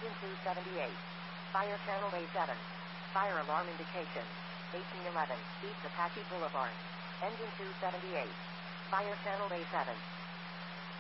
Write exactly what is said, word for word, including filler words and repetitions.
Engine two seventy-eight. Fire channel A seven. Fire alarm indication. eighteen eleven, East Apache Boulevard. Engine two seventy-eight. Fire channel A seven.